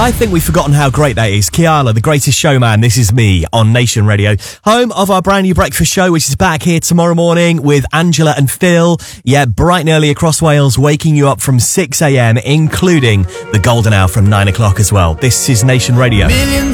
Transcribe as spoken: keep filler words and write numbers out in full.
I think we've forgotten how great that is. Kiala, the greatest showman. This is me on Nation Radio, home of our brand new breakfast show, which is back here tomorrow morning with Angela and Phil. Yeah, bright and early across Wales, waking you up from six a.m, including the golden hour from nine o'clock as well. This is Nation Radio. Millions